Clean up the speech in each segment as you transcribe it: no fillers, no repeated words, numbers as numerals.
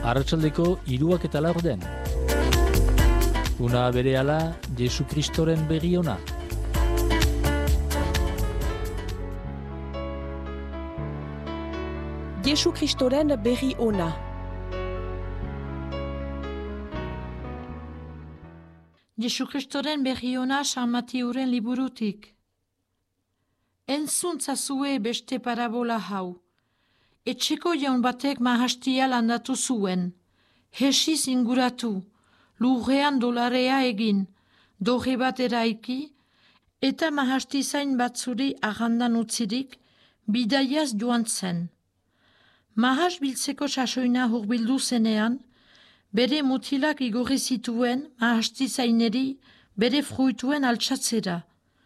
Arratsaldeko 3:04. Una berehala Jesu Kristoren berri ona. Jesu Kristoren berri ona. Jesu Kristoren berri ona San Mateuren liburutik. Entzuntza beste parabola hau. Etxeko jaun batek mahastia landatu zuen. Hesiz inguratu, lurrean dolarea egin, dorre bat eraiki, eta mahastizain batzuri agandan utzirik, bidaiaz joan zen. Mahas biltzeko sasoina hurbildu zenean, bere mutilak igorri zituen mahastizaineri bere fruituen altsatzera.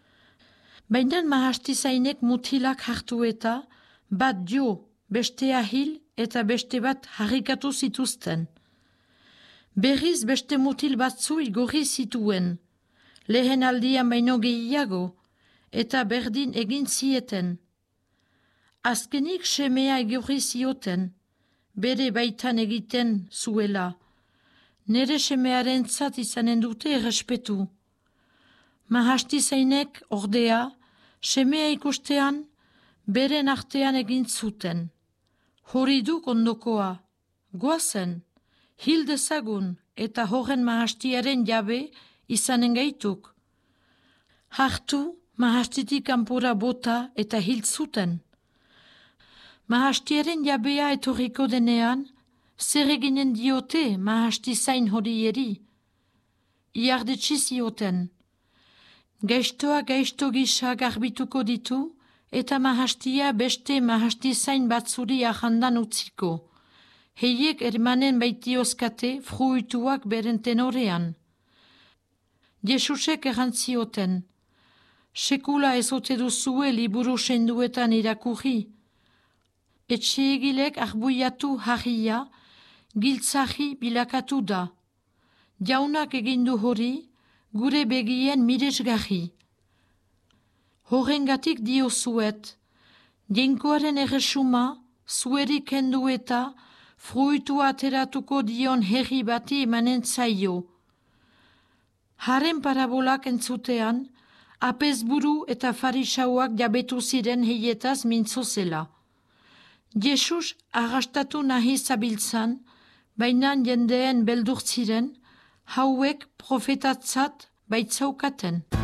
Baina mahastizainek mutilak hartu eta bat jo, bestea hil eta beste bat harrikatu zituzten. Berriz beste mutil batzu igorri zituen, lehen aldian baino gehiago, eta berdin egin zieten. Azkenik semea igorri zioten, bere baitan egiten zuela. Nere semearen zat izanen dute errespetu. Mahastizainek ordea, semea ikustean, beren artean egin zuten. Hori duk ondokoa, goazen, hil dezagun eta horren mahastiaren jabe izanen gaituk. Hartu, mahastitik kanpora bota eta hil zuten. Mahastiaren jabea etorriko denean, zer eginen diote mahastizain horieri? Iardetsi zioten. Gaiztoa gaizto gisa garbituko ditu, eta mahastia beste mahastizain batzuri ahandan utziko. Heiek ermanen baitiozkate fruituak beren tenorean. Jesusek errantzioten. Sekula ezote duzue liburu senduetan irakurri. Etxeegilek arbuiatu harria, giltzahi bilakatu da. Jaunak egindu hori, gure begien miresgarri. Horrengatik diozuet, jainkoaren erresuma, zueri kendu eta fruitua ateratuko dion herri bati emanen zaio. Haren parabolak entzutean, apezburu eta farisauak jabetu ziren heietaz mintzo zela. Jesus arrastatu nahi zabiltzan, baina jendeen beldur ziren, hauek profetatzat baitzaukaten.